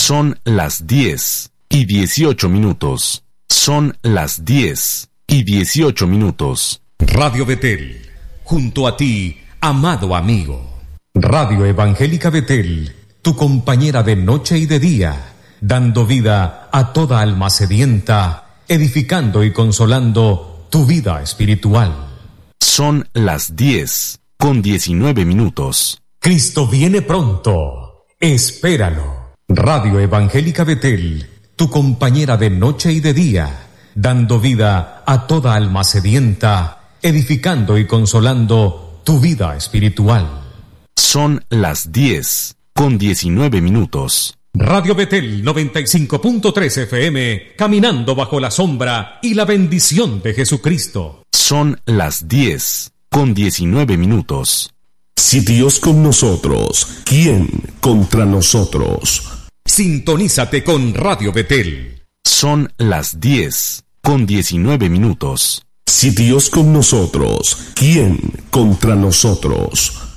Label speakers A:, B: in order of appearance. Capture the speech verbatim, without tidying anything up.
A: Son las diez y dieciocho minutos. Son las diez y dieciocho minutos.
B: Radio Betel, junto a ti, amado amigo. Radio Evangélica Betel, tu compañera de noche y de día, dando vida a toda alma sedienta, edificando y consolando tu vida espiritual.
A: Son las diez con diecinueve minutos.
B: Cristo viene pronto, espéralo. Radio Evangélica Betel, tu compañera de noche y de día, dando vida a toda alma sedienta, edificando y consolando tu vida espiritual.
A: Son las diez con diecinueve minutos.
B: Radio Betel noventa y cinco punto tres F M, caminando bajo la sombra y la bendición de Jesucristo.
A: Son las diez con diecinueve minutos.
C: Si Dios con nosotros, ¿quién contra nosotros?
B: Sintonízate con Radio Betel.
A: Son las diez con diecinueve minutos.
C: Si Dios con nosotros, ¿quién contra nosotros?